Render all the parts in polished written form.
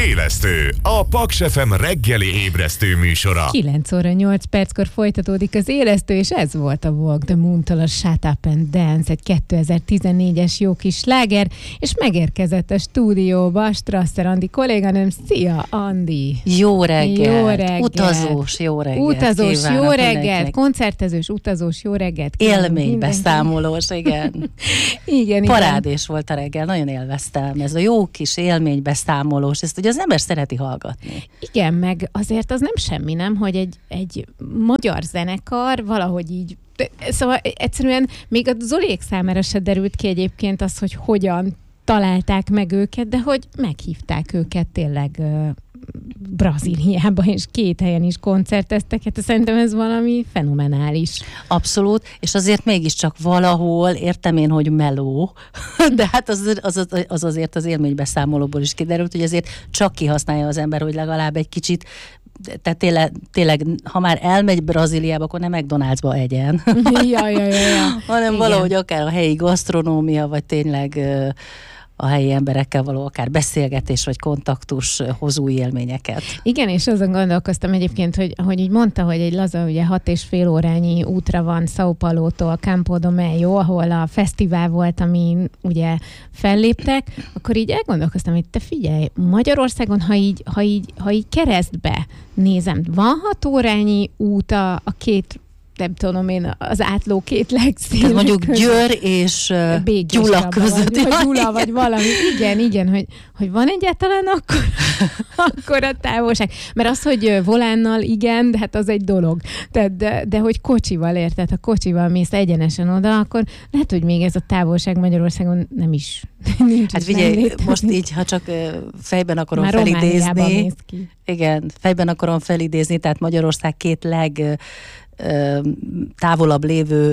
Élesztő, a Paks FM reggeli ébresztő műsora. 9 óra 8 perckor folytatódik az Élesztő, és ez volt a Walk the Moon-tól a Shut Up and Dance, egy 2014-es jó kis sláger, és megérkezett a stúdióba Strasser Andi kolléganőm. Szia, Andi! Jó reggelt! Jó reggelt! Utazós, jó reggelt! Utazós, jó reggelt! Koncertezős, utazós, jó reggelt! Élménybeszámolós, igen. Igen. Parádés volt a reggel, nagyon élveztem. Ez a jó kis élménybeszámolós, ezt ugye az ember szereti hallgatni. Igen, meg azért az nem semmi, nem, hogy egy magyar zenekar valahogy így, szóval egyszerűen még a Zoliék számára se derült ki egyébként az, hogy hogyan találták meg őket, de hogy meghívták őket tényleg Brazíliába, és 2 helyen is koncerteztek, hát szerintem ez valami fenomenális. Abszolút, és azért mégiscsak valahol értem én, hogy meló, de hát az azért az élménybeszámolóból is kiderült, hogy azért csak kihasználja az ember, hogy legalább egy kicsit, tehát tényleg, ha már elmegy Brazíliába, akkor nem McDonald'sba egyen, hanem igen. Valahogy akár a helyi gasztronómia, vagy tényleg a helyi emberekkel való akár beszélgetés vagy kontaktus hoz új élményeket. Igen, és azon gondolkoztam egyébként, hogy így mondta, hogy egy laza, ugye 6,5 órányi útra van São Paulo-tól Campo do Mayo, ahol a fesztivál volt, amin ugye felléptek, akkor így elgondolkoztam, hogy te figyelj, Magyarországon, ha így keresztbe nézem, van 6 órányi út a két, nem tudom én, az átló 2 legszélesebb. Mondjuk Győr és Gyula között. Vagy Gyula, vagy valami. Igen, hogy van egyáltalán akkor a távolság. Mert az, hogy volánnal igen, de hát az egy dolog. De hogy kocsival érted, ha kocsival mész egyenesen oda, akkor lehet, hogy még ez a távolság Magyarországon nem is nincs. Hát figyelj, most így, ha csak fejben akarom már felidézni. Igen, fejben akarom felidézni, tehát Magyarország 2 távolabb lévő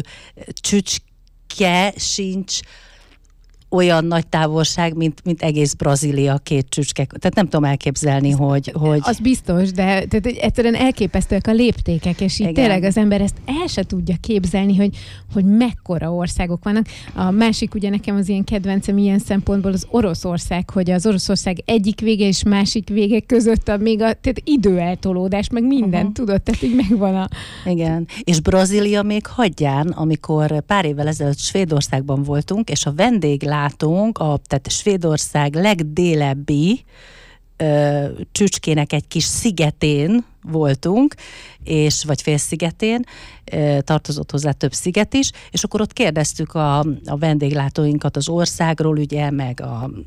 csücske sincs olyan nagy távolság, mint egész Brazília 2 csücske. Tehát nem tudom elképzelni, hogy... Az biztos, de tehát egyszerűen elképesztőek a léptékek, és így tényleg az ember ezt el se tudja képzelni, hogy mekkora országok vannak. A másik, ugye nekem az ilyen kedvencem ilyen szempontból az Oroszország, hogy az Oroszország egyik vége és másik vége között tehát időeltolódás, meg minden, tudod, tehát így megvan a... Igen, és Brazília még hagyján, amikor pár évvel ezelőtt Svédországban voltunk, és a vendéglátónk, tehát Svédország legdélebbi csücskének egy kis szigetén voltunk, vagy félszigetén, tartozott hozzá több sziget is, és akkor ott kérdeztük a vendéglátóinkat az országról, ugye, meg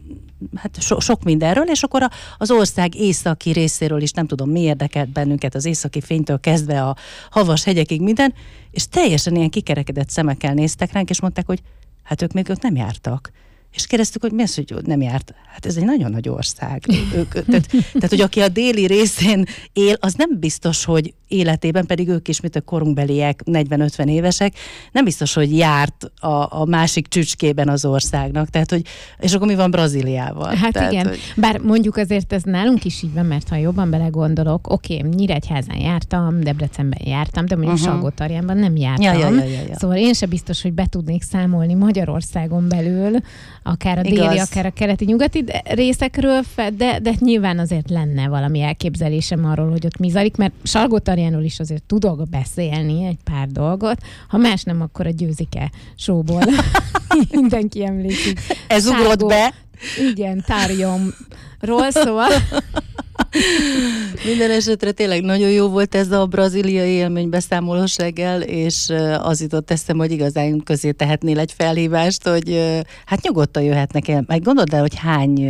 sok mindenről, és akkor az ország északi részéről is, nem tudom, mi érdekelt bennünket, az északi fénytől kezdve a havas hegyekig minden, és teljesen ilyen kikerekedett szemekkel néztek ránk, és mondták, hogy hát ők nem jártak. És kérdeztük, hogy mi az, hogy nem járt? Hát ez egy nagyon nagy ország. Tehát, hogy aki a déli részén él, az nem biztos, hogy életében, pedig ők is, mint a korunkbeliek, 40-50 évesek, nem biztos, hogy járt a másik csücskében az országnak. Tehát, hogy, és akkor mi van Brazíliával? Hát tehát, igen, bár mondjuk azért ez nálunk is így van, mert ha jobban belegondolok, oké, Nyíregyházán jártam, Debrecenben jártam, de mondjuk Salgótarjánban nem jártam. Ja. Szóval én sem biztos, hogy be tudnék számolni Magyarországon belül, akár a déli, akár a keleti-nyugati részekről, de nyilván azért lenne valami elképzelésem arról, hogy ott mi zajlik, mert Salgótarjánról is azért tudok beszélni egy pár dolgot, ha más nem, akkor a Győzike showból mindenki emlékszik. Ez ugrott be? Igen, Tárjomról, szóval... Minden esetre tényleg nagyon jó volt ez a brazíliai élménybeszámolós reggel, és az jutott eszem, hogy igazán közé tehetnél egy felhívást, hogy hát nyugodtan jöhetnek el. Meg gondold el, hogy hány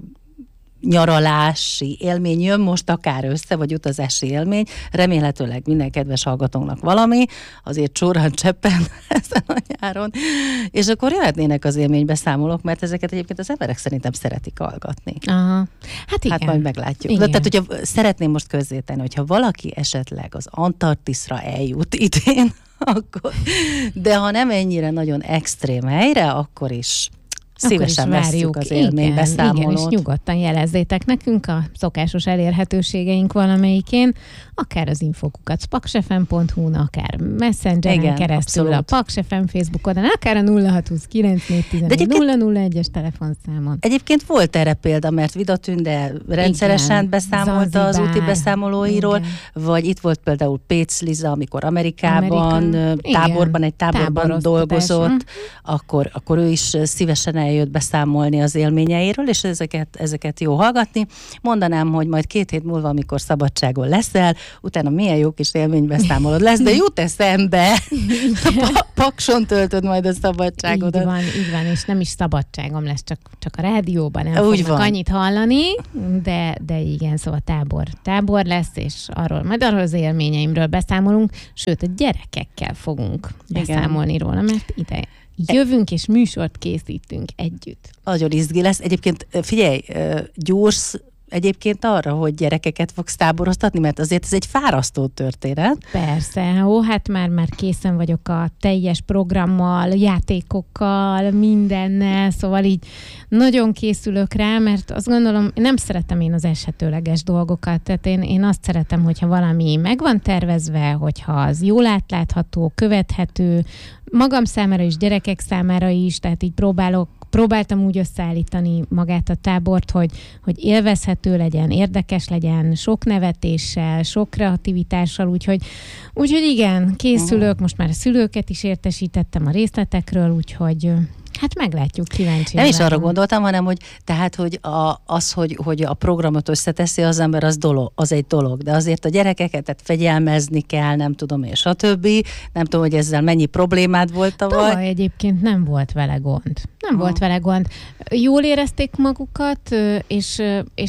nyaralási élmény jön most akár össze, vagy utazási élmény. Remélhetőleg minden kedves hallgatónknak valami, azért csórán cseppen ezen a nyáron. És akkor jöhetnének az élménybeszámolók, mert ezeket egyébként az emberek szerintem szeretik hallgatni. Aha. Hát igen. Hát majd meglátjuk. Igen. Tehát, hogyha szeretném most közzétenni, hogyha valaki esetleg az Antarktiszra eljut idén, akkor, de ha nem ennyire nagyon extrém helyre, akkor is Szívesen vesszük az élménybeszámolót. Igen, és nyugodtan jelezzétek nekünk a szokásos elérhetőségeink valamelyikén, akár az info@paksfm.hu-n, akár Messengeren keresztül, abszolút. A Paks FM Facebook oldalon, akár a 0629411001-es telefonszámon. Egyébként volt erre példa, mert Vida Tünde rendszeresen beszámolta az úti beszámolóiról, vagy itt volt például Pécz Liza, amikor Amerikában egy táborban dolgozott, akkor ő is szívesen eljött beszámolni az élményeiről, és ezeket jó hallgatni. Mondanám, hogy majd 2 hét múlva, amikor szabadságon leszel, utána milyen jó kis élménybeszámolod lesz, de jut eszembe, Pakson töltöd majd a szabadságodat. Így van, és nem is szabadságom lesz, csak a rádióban nem fognak annyit hallani, de igen, szóval tábor lesz, és arról az élményeimről beszámolunk, sőt, a gyerekekkel fogunk beszámolni róla, mert ide jövünk, és műsort készítünk együtt. Nagyon izgi lesz. Egyébként figyelj, gyúrsz egyébként arra, hogy gyerekeket fogsz táboroztatni, mert azért ez egy fárasztó történet. Persze, hát már készen vagyok a teljes programmal, játékokkal, mindennel, szóval így nagyon készülök rá, mert azt gondolom, nem szeretem én az esetőleges dolgokat, tehát én azt szeretem, hogyha valami meg van tervezve, hogyha az jól átlátható, követhető, magam számára is, gyerekek számára is, tehát így próbáltam úgy összeállítani magát a tábort, hogy élvezhető legyen, érdekes legyen, sok nevetéssel, sok kreativitással, úgyhogy igen, készülök, most már a szülőket is értesítettem a részletekről, úgyhogy hát meglátjuk, kíváncsi. Nem is arra gondoltam, hanem, hogy hogy a programot összeteszi az ember, az egy dolog, de azért a gyerekeket fegyelmezni kell, nem tudom, és stb. Nem tudom, hogy ezzel mennyi problémád volt tavaly egyébként nem volt vele gond. Volt vele gond. Jól érezték magukat, és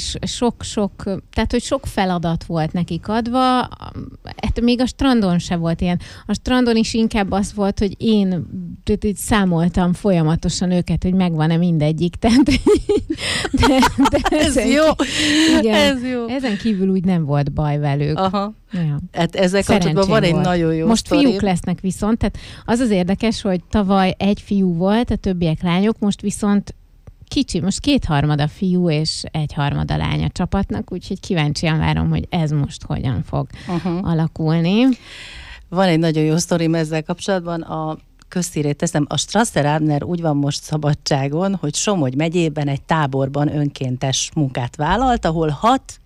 tehát, hogy sok feladat volt nekik adva, hát még a strandon se volt ilyen. A strandon is inkább az volt, hogy én számoltam folyamatosan őket, hogy megvan-e mindegyik. Tehát, de ez jó. Igen, ez jó. Ezen kívül úgy nem volt baj velük. Aha. Ja. Hát ezzel kapcsolatban van egy nagyon jó most sztori. Fiúk lesznek viszont, tehát az érdekes, hogy tavaly egy fiú volt, a többiek lányok, most viszont kicsi, most 2/3 fiú és 1/3 lány a csapatnak, úgyhogy kíváncsian várom, hogy ez most hogyan fog alakulni. Van egy nagyon jó sztorim ezzel kapcsolatban, a közhírét teszem, a Strasser Abner úgy van most szabadságon, hogy Somogy megyében egy táborban önkéntes munkát vállalt, ahol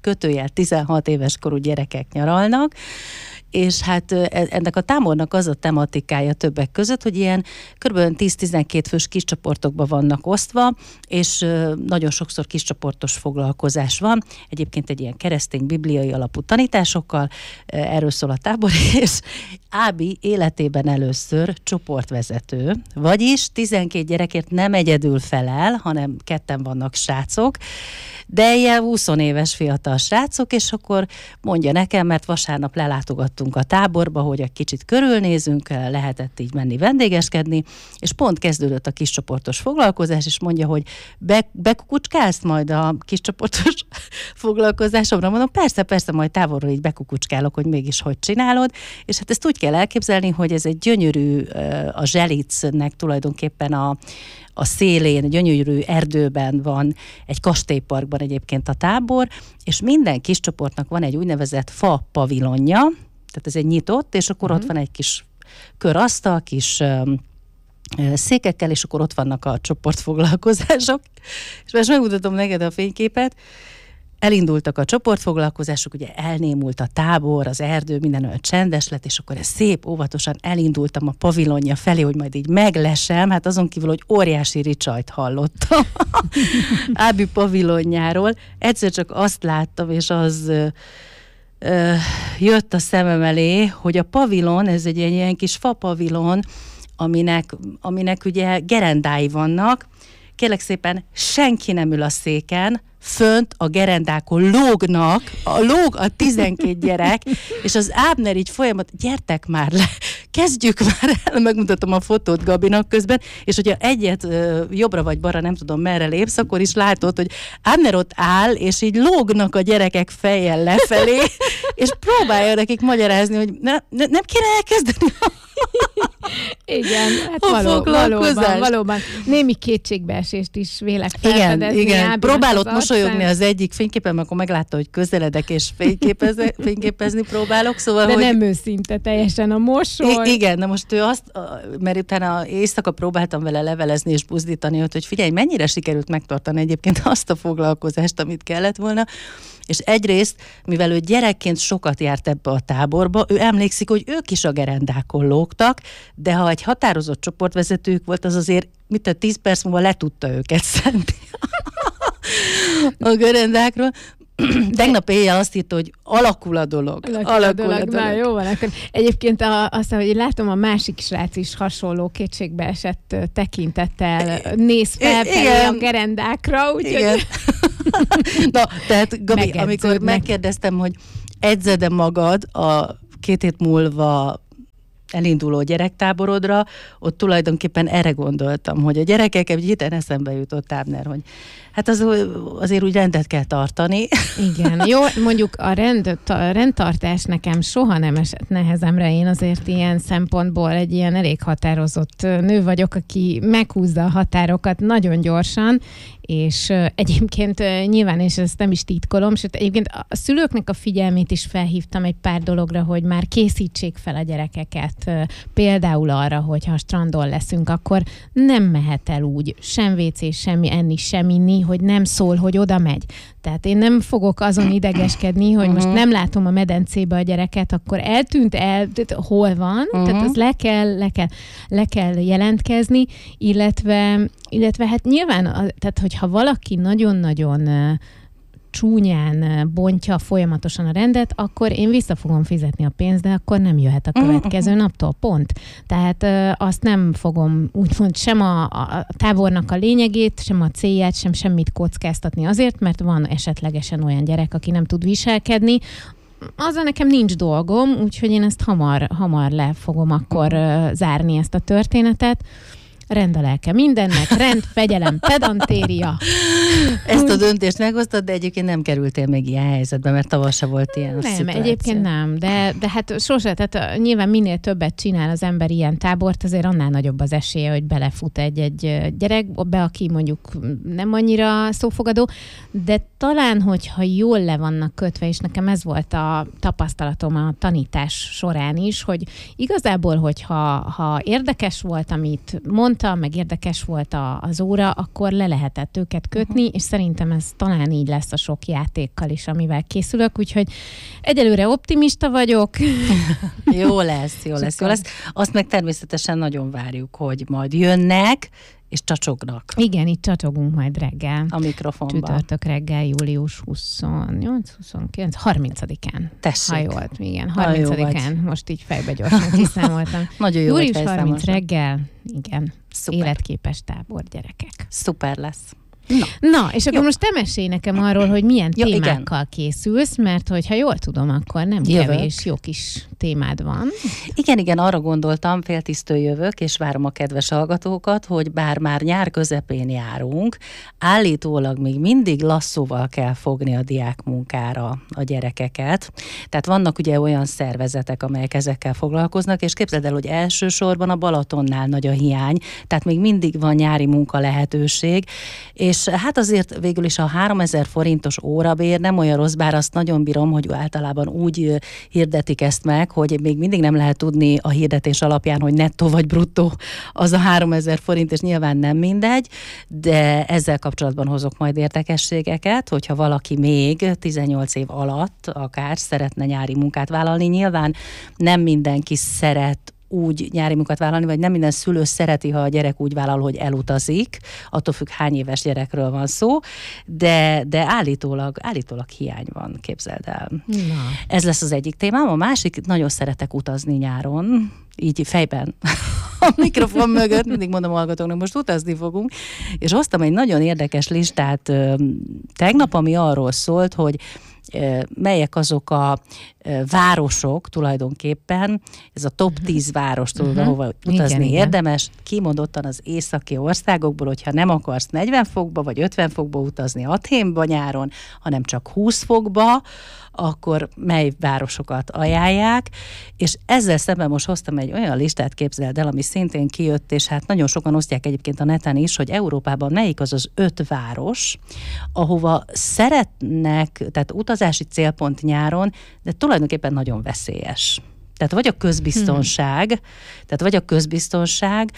16 éves korú gyerekek nyaralnak, és hát ennek a tábornak az a tematikája többek között, hogy ilyen kb. 10-12 fős kiscsoportokban vannak osztva, és nagyon sokszor kiscsoportos foglalkozás van. Egyébként egy ilyen keresztény bibliai alapú tanításokkal, erről szól a tábor, és Ábi életében először csoportvezető, vagyis 12 gyerekért nem egyedül felel, hanem 2 vannak srácok, de ilyen 20 éves fiatal srácok, és akkor mondja nekem, mert vasárnap lelátogattunk a táborba, hogy egy kicsit körülnézünk, lehetett így menni vendégeskedni, és pont kezdődött a kiscsoportos foglalkozás, és mondja, hogy bekukucskálsz majd a kiscsoportos foglalkozásomra? Mondom, persze, majd távolról így bekukucskálok, hogy mégis hogy csinálod, és hát ezt úgy kell elképzelni, hogy ez egy gyönyörű, a Zselicnek tulajdonképpen a szélén, gyönyörű erdőben van, egy kastélyparkban egyébként a tábor, és minden kis csoportnak van egy úgynevezett fa pavilonja, tehát ez egy nyitott, és akkor ott van egy kis körasztal, kis székekkel, és akkor ott vannak a csoportfoglalkozások. És most megmutatom neked a fényképet. Elindultak a csoportfoglalkozások, ugye elnémult a tábor, az erdő, minden olyan csendes lett, és akkor ez szép, óvatosan elindultam a pavilonja felé, hogy majd így meglesem, hát azon kívül, hogy óriási ricsajt hallottam Ábi pavilonjáról. Egyszer csak azt láttam, és az jött a szemem elé, hogy a pavilon, ez egy ilyen kis fapavilon, aminek ugye gerendái vannak, kérlek szépen, senki nem ül a széken, fönt a gerendákon lóg a 12 gyerek, és az Ábner így gyertek már le, kezdjük már el, megmutatom a fotót Gabinak közben, és hogyha egyet jobbra vagy balra, nem tudom merre lépsz, akkor is látod, hogy Ábner ott áll, és így lógnak a gyerekek fejjel lefelé, és próbálja nekik magyarázni, hogy nem kéne elkezdeni Igen, hát valóban. Némi kétségbeesést is vélek felfedezni. Igen. Próbálok mosolyogni az egyik fényképen, akkor meglátta, hogy közeledek, és fényképezni próbálok. Szóval, de nem őszinte teljesen a mosoly. Igen, de most ő azt, mert utána éjszaka próbáltam vele levelezni és buzdítani, hogy figyelj, mennyire sikerült megtartani egyébként azt a foglalkozást, amit kellett volna. És egyrészt, mivel ő gyerekként sokat járt ebbe a táborba, ő emlékszik, hogy ők is a gerendákon lógtak, de ha egy határozott csoportvezetők volt, az azért 10 perc múlva le tudta őket szedni a gerendákról. Tegnap éjjel azt írta, hogy alakul a dolog. Na, jó van, akkor egyébként azt, hogy látom, a másik srác is hasonló kétségbeesett tekintettel néz felfelé a gerendákra, úgyhogy... Na, tehát Gabi, amikor megkérdeztem, hogy edzed-e magad a 2 hét múlva elinduló gyerektáborodra, ott tulajdonképpen erre gondoltam, hogy a gyerekek egy héten eszembe jutott Ábner, hogy hát azért úgy rendet kell tartani. Igen, jó, mondjuk a rendtartás nekem soha nem esett nehezemre, én azért ilyen szempontból egy ilyen elég határozott nő vagyok, aki meghúzza a határokat nagyon gyorsan, és egyébként nyilván, és ezt nem is titkolom, sőt egyébként a szülőknek a figyelmét is felhívtam egy pár dologra, hogy már készítsék fel a gyerekeket, például arra, hogy ha strandon leszünk, akkor nem mehet el úgy, sem WC, semmi enni, sem inni, hogy nem szól, hogy oda megy. Tehát én nem fogok azon idegeskedni, hogy most nem látom a medencébe a gyereket, akkor eltűnt, hol van, tehát az le kell jelentkezni, illetve hát nyilván, tehát hogyha valaki nagyon-nagyon csúnyán bontja folyamatosan a rendet, akkor én vissza fogom fizetni a pénzt, de akkor nem jöhet a következő naptól, pont. Tehát azt nem fogom úgymond sem a tábornak a lényegét, sem a célját, sem semmit kockáztatni azért, mert van esetlegesen olyan gyerek, aki nem tud viselkedni, azzal nekem nincs dolgom, úgyhogy én ezt hamar le fogom akkor zárni ezt a történetet. Rend a lelke mindennek, rend, fegyelem, pedantéria. Ezt a döntést meghoztad, de egyébként nem kerültél még ilyen helyzetbe, mert tavaly se volt ilyen szituáció. Nem, egyébként nem, de hát sose, tehát nyilván minél többet csinál az ember ilyen tábort, azért annál nagyobb az esélye, hogy belefut egy gyerekbe, aki mondjuk nem annyira szófogadó, de talán, hogyha jól le vannak kötve, és nekem ez volt a tapasztalatom a tanítás során is, hogy igazából, hogyha érdekes volt, amit mondtam, meg érdekes volt az óra, akkor le lehetett őket kötni, és szerintem ez talán így lesz a sok játékkal is, amivel készülök, úgyhogy egyelőre optimista vagyok. Jó lesz. Azt meg természetesen nagyon várjuk, hogy majd jönnek, és csacsognak. Igen, itt csacsogunk majd reggel. A mikrofonban. Csütörtök reggel, július 28-29, 30-án. Tessék. Hajolt, igen, 30-án. Most így fejbe gyorsan kiszámoltam. Nagyon jó, július 30 reggel, igen. Szuper. Életképes tábor, gyerekek. Szuper lesz. Na, és akkor most te mesélj nekem arról, hogy milyen témákkal készülsz, mert hogyha jól tudom, akkor nem kevés jó kis témád van. Igen, arra gondoltam, 9:30 jövök, és várom a kedves hallgatókat, hogy bár már nyár közepén járunk, állítólag még mindig lasszóval kell fogni a diákmunkára a gyerekeket. Tehát vannak ugye olyan szervezetek, amelyek ezekkel foglalkoznak, és képzeld el, hogy elsősorban a Balatonnál nagy a hiány, tehát még mindig van nyári munka lehetőség, és hát azért végül is a 3000 forintos órabér nem olyan rossz, bár azt nagyon bírom, hogy általában úgy hirdetik ezt meg, hogy még mindig nem lehet tudni a hirdetés alapján, hogy nettó vagy bruttó az a 3000 forint, és nyilván nem mindegy, de ezzel kapcsolatban hozok majd érdekességeket, hogyha valaki még 18 év alatt akár szeretne nyári munkát vállalni, nyilván nem mindenki szeret úgy nyári munkát vállalni, vagy nem minden szülő szereti, ha a gyerek úgy vállal, hogy elutazik, attól függ, hány éves gyerekről van szó, de állítólag hiány van, képzeld el. Na. Ez lesz az egyik témám, a másik, nagyon szeretek utazni nyáron, így fejben a mikrofon mögött, mindig mondom hallgatóknak, most utazni fogunk, és hoztam egy nagyon érdekes listát tegnap, ami arról szólt, hogy melyek azok a városok tulajdonképpen, ez a top 10 város, tudod, ahova utazni igen, érdemes, kimondottan az északi országokból, hogyha nem akarsz 40 fokba vagy 50 fokba utazni Athénba nyáron, hanem csak 20 fokba, akkor mely városokat ajánlják, és ezzel szemben most hoztam egy olyan listát, képzeld el, ami szintén kijött, és hát nagyon sokan osztják egyébként a neten is, hogy Európában melyik az 5 város, ahova szeretnek, tehát utazási célpont nyáron, de tulajdonképpen nagyon veszélyes. Tehát vagy a közbiztonság,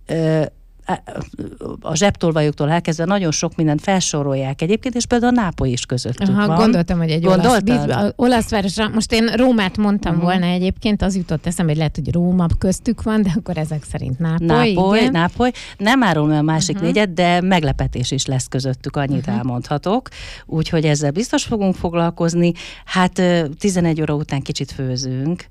a zsebtolvajoktól elkezdve nagyon sok mindent felsorolják egyébként, és például a Nápoly is közöttük van. Gondoltam, hogy egy olasz városra, most én Rómát mondtam volna egyébként, az jutott eszembe, hogy lehet, hogy Róma köztük van, de akkor ezek szerint Nápoly. Nem árulom el a másik négyet, de meglepetés is lesz közöttük, annyit elmondhatok. Úgyhogy ezzel biztos fogunk foglalkozni. Hát 11 óra után kicsit főzünk,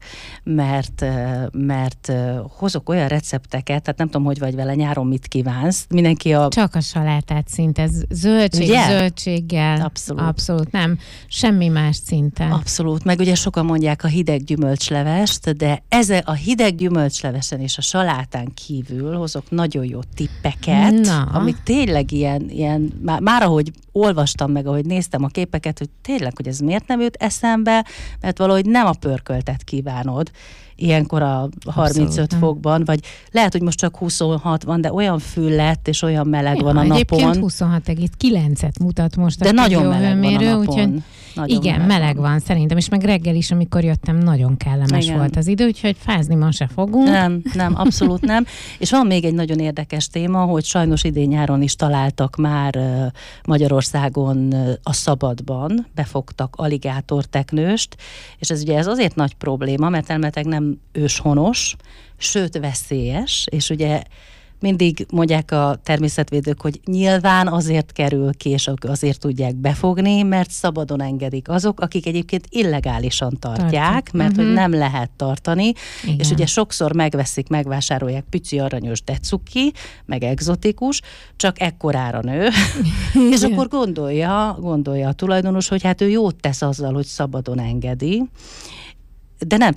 mert hozok olyan recepteket, tehát nem tudom, hogy vagy vele nyáron mit kívánsz. Mindenki Csak a salátát szinte, zöldséggel. Abszolút nem. Semmi más szinte. Abszolút. Meg ugye sokan mondják a hideg gyümölcslevest, de a hideg gyümölcslevesen és a salátán kívül hozok nagyon jó tippeket, amik tényleg ilyen már ahogy olvastam meg, ahogy néztem a képeket, hogy tényleg, hogy ez miért nem jut eszembe, mert valahogy nem a pörköltet kívánod ilyenkor a 35 fokban, vagy lehet, hogy most csak 26 van, de olyan fül lett, és olyan meleg van a napon. Egyébként 26,9-et mutat most de a nagyon meleg van a napon. Úgyhogy igen, meleg van szerintem, és meg reggel is, amikor jöttem, nagyon kellemes volt az idő, úgyhogy fázni ma se fogunk. Nem, abszolút nem. És van még egy nagyon érdekes téma, hogy sajnos idén nyáron is találtak már Magyarországon a szabadban, befogtak aligátorteknőst, és ez azért nagy probléma, mert elméletileg nem őshonos, sőt veszélyes, és ugye mindig mondják a természetvédők, hogy nyilván azért kerül ki, és azért tudják befogni, mert szabadon engedik azok, akik egyébként illegálisan tartják, mert hogy nem lehet tartani, igen. És ugye sokszor megvásárolják pici aranyos decuki, meg egzotikus, csak ekkorára nő, és akkor gondolja a tulajdonos, hogy hát ő jót tesz azzal, hogy szabadon engedi, de nem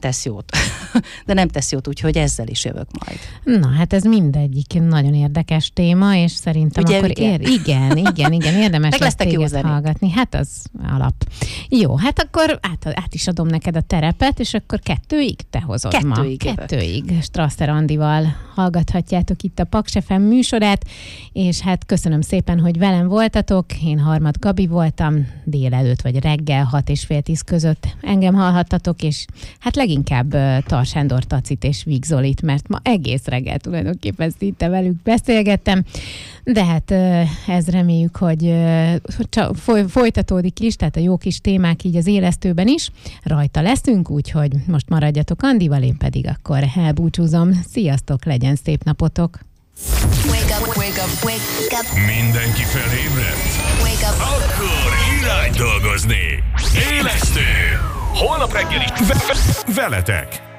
tesz jót, úgyhogy ezzel is jövök majd. Na, hát ez mindegyik nagyon érdekes téma, és szerintem ugye, akkor igen, érdemes lesz téged hallgatni. Hát az alap. Jó, hát akkor át is adom neked a terepet, és akkor 2-ig te hozod ma. 2-ig. Strasser Andival hallgathatjátok itt a Paks FM műsorát, és hát köszönöm szépen, hogy velem voltatok. Én Harmat Gabi voltam, délelőtt vagy reggel 6 és fél 10 között engem hallhattatok, és hát leginkább Tar Sándor Tacit és Víg Zolit, mert ma egész reggel tulajdonképpen szinte velük beszélgettem, de hát ez reméljük, hogy folytatódik is, tehát a jó kis témák így az élesztőben is, rajta leszünk, úgyhogy most maradjatok Andival, én pedig akkor elbúcsúzom. Sziasztok, legyen szép napotok! Wake up, wake up, wake up. Mindenki felébredt? Wake up. Akkor irány dolgozni! Élesztő! Holnap reggel is veletek!